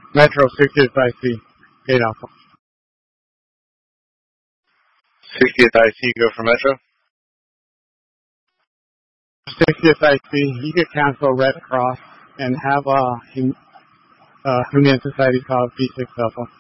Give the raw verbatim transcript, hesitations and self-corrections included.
Metro sixtieth I C, eight Alpha. sixtieth I C, go for Metro. sixtieth I C, you could cancel Red Cross and have a hum, uh, Humane Society call P six Alpha.